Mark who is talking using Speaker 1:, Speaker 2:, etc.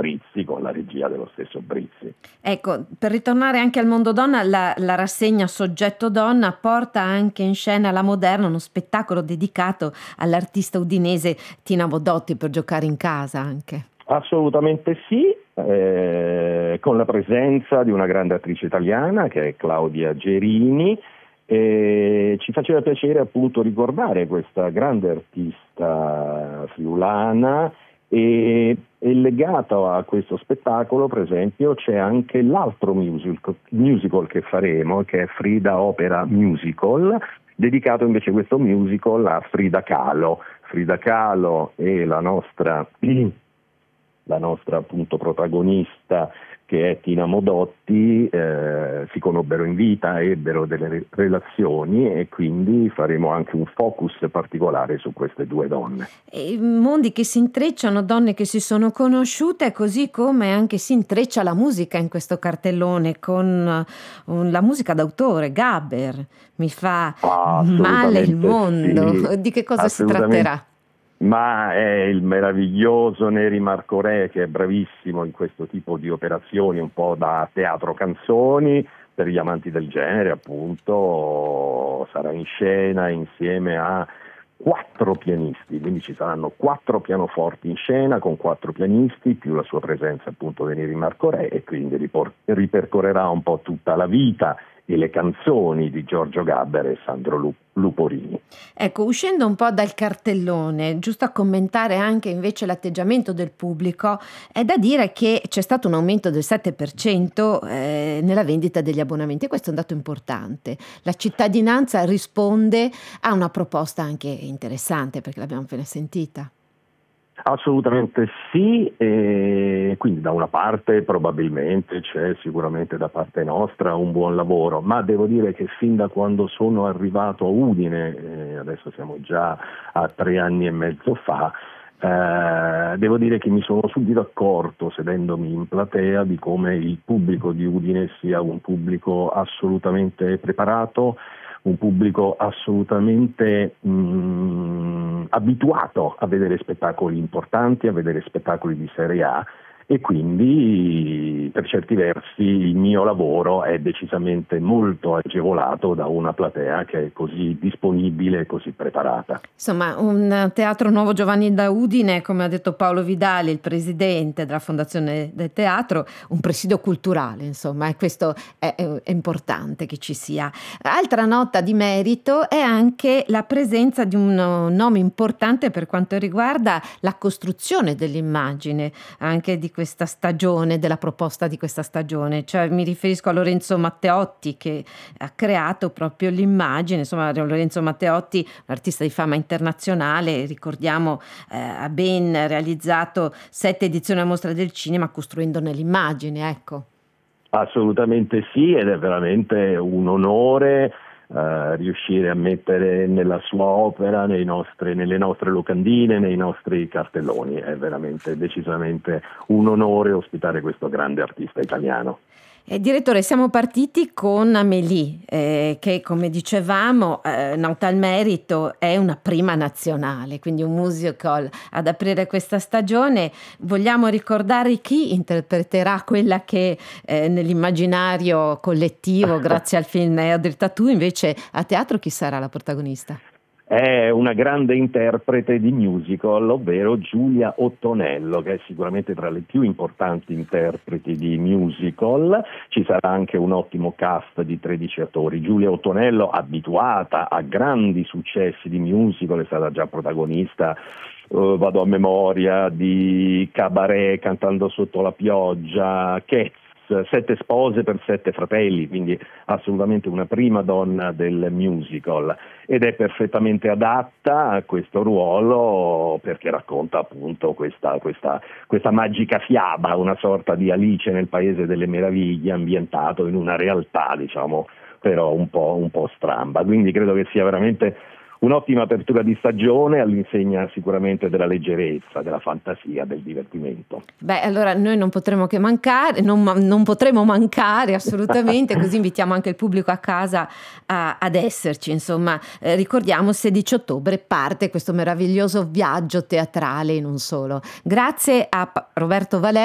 Speaker 1: Brizzi, con la regia dello stesso Brizzi.
Speaker 2: Ecco, per ritornare anche al mondo donna, la rassegna Soggetto Donna porta anche in scena La Moderna, uno spettacolo dedicato all'artista udinese Tina Modotti, per giocare in casa anche.
Speaker 1: Assolutamente sì, con la presenza di una grande attrice italiana che è Claudia Gerini. E ci faceva piacere appunto ricordare questa grande artista friulana e legato a questo spettacolo, per esempio, c'è anche l'altro musical che faremo, che è Frida Opera Musical, dedicato invece questo musical a Frida Kahlo. Frida Kahlo è la nostra appunto protagonista, che è Tina Modotti, si conobbero in vita, ebbero delle relazioni e quindi faremo anche un focus particolare su queste due donne.
Speaker 2: E mondi che si intrecciano, donne che si sono conosciute, così come anche si intreccia la musica in questo cartellone con la musica d'autore, Gaber, Mi fa male il
Speaker 1: Assolutamente
Speaker 2: mondo.
Speaker 1: sì,
Speaker 2: Di che cosa si
Speaker 1: assolutamente.
Speaker 2: tratterà?
Speaker 1: Ma è il meraviglioso Neri Marco Re, che è bravissimo in questo tipo di operazioni, un po' da teatro canzoni, per gli amanti del genere appunto, sarà in scena insieme a 4 pianisti, quindi ci saranno 4 pianoforti in scena con 4 pianisti, più la sua presenza appunto di Neri Marco Re, e quindi ripercorrerà un po' tutta la vita e le canzoni di Giorgio Gaber e Sandro Luporini.
Speaker 2: Ecco, uscendo un po' dal cartellone, giusto a commentare anche invece l'atteggiamento del pubblico, è da dire che c'è stato un aumento del 7% nella vendita degli abbonamenti, e questo è un dato importante. La cittadinanza risponde a una proposta anche interessante, perché l'abbiamo appena sentita.
Speaker 1: Assolutamente sì, e quindi da una parte probabilmente c'è sicuramente da parte nostra un buon lavoro, ma devo dire che fin da quando sono arrivato a Udine, adesso siamo già a 3 anni e mezzo fa, devo dire che mi sono subito accorto, sedendomi in platea, di come il pubblico di Udine sia un pubblico assolutamente preparato, un pubblico assolutamente abituato a vedere spettacoli importanti, a vedere spettacoli di Serie A, e quindi per certi versi il mio lavoro è decisamente molto agevolato da una platea che è così disponibile e così preparata.
Speaker 2: Insomma, un teatro nuovo Giovanni da Udine, come ha detto Paolo Vidali, il presidente della Fondazione del Teatro, un presidio culturale, insomma, e questo è importante che ci sia. Altra nota di merito è anche la presenza di un nome importante per quanto riguarda la costruzione dell'immagine, anche di questa stagione, della proposta di questa stagione. Cioè, mi riferisco a Lorenzo Matteotti, che ha creato proprio l'immagine. Insomma, Lorenzo Matteotti, un artista di fama internazionale, ricordiamo, ha ben realizzato 7 edizioni a Mostra del Cinema, costruendone l'immagine, ecco.
Speaker 1: Assolutamente sì, ed è veramente un onore riuscire a mettere nella sua opera, nelle nostre locandine, nei nostri cartelloni. È veramente decisamente un onore ospitare questo grande artista italiano.
Speaker 2: Direttore, siamo partiti con Amélie, che come dicevamo, nota al merito, è una prima nazionale, quindi un musical ad aprire questa stagione. Vogliamo ricordare chi interpreterà quella che nell'immaginario collettivo, grazie al film, è Audrey Tautou, invece a teatro chi sarà la protagonista?
Speaker 1: È una grande interprete di musical, ovvero Giulia Ottonello, che è sicuramente tra le più importanti interpreti di musical. Ci sarà anche un ottimo cast di 13 attori. Giulia Ottonello, abituata a grandi successi di musical, è stata già protagonista, vado a memoria, di Cabaret, Cantando sotto la pioggia, Cats, 7 spose per 7 fratelli, quindi assolutamente una prima donna del musical, ed è perfettamente adatta a questo ruolo perché racconta appunto questa magica fiaba, una sorta di Alice nel Paese delle Meraviglie, ambientato in una realtà, diciamo, però un po' stramba. Quindi credo che sia veramente un'ottima apertura di stagione, all'insegna sicuramente della leggerezza, della fantasia, del divertimento.
Speaker 2: Beh, allora noi non potremo che mancare, non potremo mancare assolutamente, così invitiamo anche il pubblico a casa ad esserci. Insomma, ricordiamo, 16 ottobre parte questo meraviglioso viaggio teatrale in un solo. Grazie a Roberto Valeri.